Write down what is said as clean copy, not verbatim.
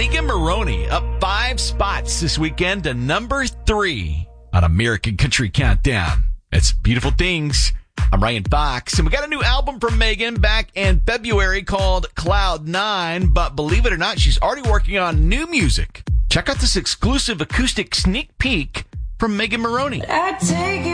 Megan Moroney up 5 spots this weekend to number 3 on American Country Countdown. It's Beautiful Things. I'm Ryan Fox, and we got a new album from Megan back in February called Cloud 9, but believe it or not, she's already working on new music. Check out this exclusive acoustic sneak peek from Megan Moroney. I take